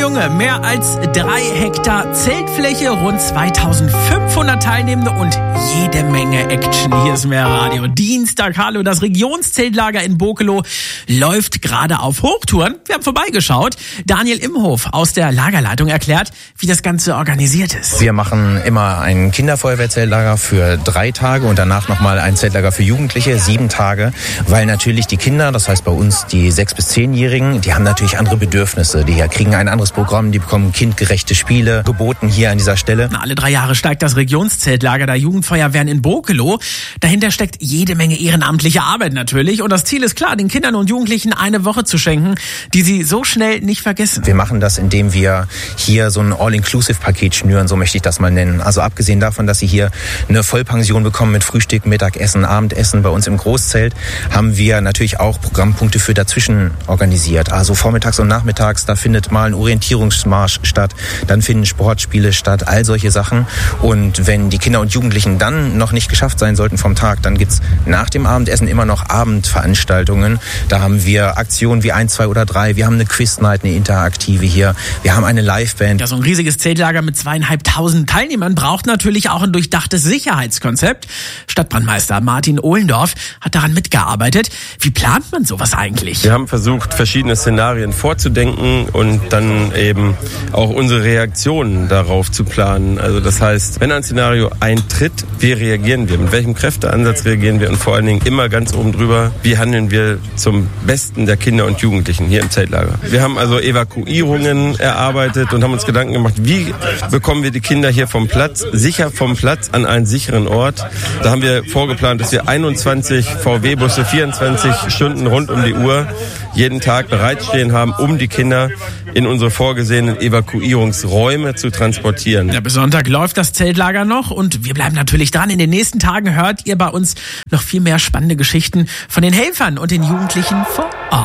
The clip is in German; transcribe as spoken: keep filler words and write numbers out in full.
Junge, mehr als drei Hektar Zeltfläche, rund zweitausendfünfhundert Teilnehmende und jede Menge Action. Hier ist mehr Radio. Dienstag, hallo, das Regionszeltlager in Bokelow läuft gerade auf Hochtouren. Wir haben vorbeigeschaut. Daniel Imhof aus der Lagerleitung erklärt, wie das Ganze organisiert ist. Wir machen immer ein Kinderfeuerwehrzeltlager für drei Tage und danach nochmal ein Zeltlager für Jugendliche, sieben Tage, weil natürlich die Kinder, das heißt bei uns die sechs- bis zehnjährigen, die haben natürlich andere Bedürfnisse. Die kriegen ein anderes Programm, die bekommen kindgerechte Spiele geboten hier an dieser Stelle. Alle drei Jahre steigt das Regionszeltlager der Jugendfeuerwehren in Bokelow. Dahinter steckt jede Menge ehrenamtliche Arbeit natürlich. Und das Ziel ist klar, den Kindern und Jugendlichen eine Woche zu schenken, die sie so schnell nicht vergessen. Wir machen das, indem wir hier so ein All-Inclusive-Paket schnüren, so möchte ich das mal nennen. Also abgesehen davon, dass sie hier eine Vollpension bekommen mit Frühstück, Mittagessen, Abendessen bei uns im Großzelt, haben wir natürlich auch Programmpunkte für dazwischen organisiert. Also vormittags und nachmittags, da findet mal ein Orientierungsmarsch statt, dann finden Sportspiele statt, all solche Sachen. Und wenn die Kinder und Jugendlichen dann noch nicht geschafft sein sollten vom Tag, dann gibt's nach dem Abendessen immer noch Abendveranstaltungen. Da haben wir Aktionen wie eins, zwei oder drei. Wir haben eine Quiz-Night, eine interaktive hier. Wir haben eine Liveband. Ja, so ein riesiges Zeltlager mit zweieinhalbtausend Teilnehmern braucht natürlich auch ein durchdachtes Sicherheitskonzept. Stadtbrandmeister Martin Ohlendorf hat daran mitgearbeitet. Wie plant man sowas eigentlich? Wir haben versucht, verschiedene Szenarien vorzudenken und dann eben auch unsere Reaktionen darauf zu planen. Also das heißt, wenn ein Szenario eintritt, wie reagieren wir? Mit welchem Kräfteansatz reagieren wir? Und vor allen Dingen immer ganz oben drüber, wie handeln wir zum Besten der Kinder und Jugendlichen hier im Zeltlager? Wir haben also Evakuierungen erarbeitet und haben uns Gedanken gemacht, wie bekommen wir die Kinder hier vom Platz, sicher vom Platz an einen sicheren Ort. Da haben wir vorgeplant, dass wir einundzwanzig V W-Busse, vierundzwanzig Stunden rund um die Uhr jeden Tag bereitstehen haben, um die Kinder in unsere vorgesehenen Evakuierungsräume zu transportieren. Ja, bis Sonntag läuft das Zeltlager noch und wir bleiben natürlich dran. In den nächsten Tagen hört ihr bei uns noch viel mehr spannende Geschichten von den Helfern und den Jugendlichen vor Ort.